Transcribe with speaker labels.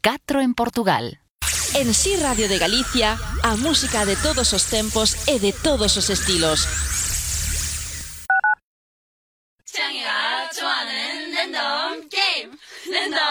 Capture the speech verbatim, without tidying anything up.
Speaker 1: catro en Portugal.
Speaker 2: En Si Radio de Galicia, a música de todos os tempos e de todos os estilos.